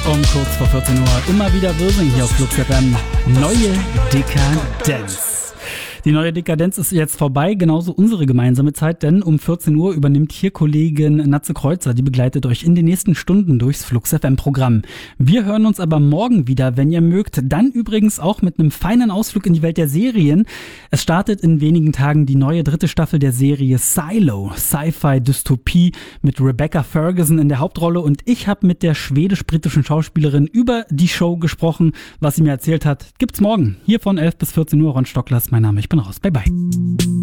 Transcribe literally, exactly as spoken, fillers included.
Um kurz vor vierzehn Uhr immer wieder Wirsing hier auf Flux F M. Neue Dekadenz. Die neue Dekadenz ist jetzt vorbei, genauso unsere gemeinsame Zeit, denn um vierzehn Uhr übernimmt hier Kollegin Natze Kreuzer, die begleitet euch in den nächsten Stunden durchs Flux F M-Programm. Wir hören uns aber morgen wieder, wenn ihr mögt, dann übrigens auch mit einem feinen Ausflug in die Welt der Serien. Es startet in wenigen Tagen die neue dritte Staffel der Serie Silo, Sci-Fi-Dystopie mit Rebecca Ferguson in der Hauptrolle, und ich habe mit der schwedisch-britischen Schauspielerin über die Show gesprochen. Was sie mir erzählt hat, gibt's morgen hier von elf bis vierzehn Uhr. Ron Stockler ist mein Name. Ich bin raus. Bye, bye.